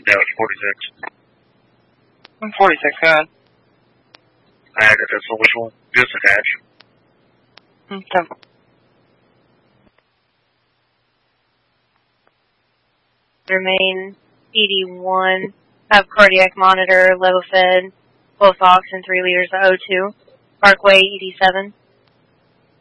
That was 46. I'm 46, go ahead. I had it as which one? Just attach. Okay. Remain ED1, have cardiac monitor, level fed, both ox and 3 liters of O2. Parkway ED7.